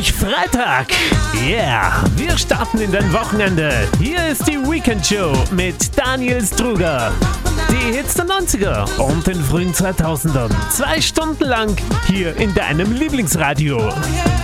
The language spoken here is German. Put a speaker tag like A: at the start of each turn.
A: endlich Freitag. Yeah, wir starten in dein Wochenende. Hier ist die Weekend Show mit Daniel Struger. Die Hits der 90er und den frühen 2000ern. 2 Stunden lang hier in deinem Lieblingsradio.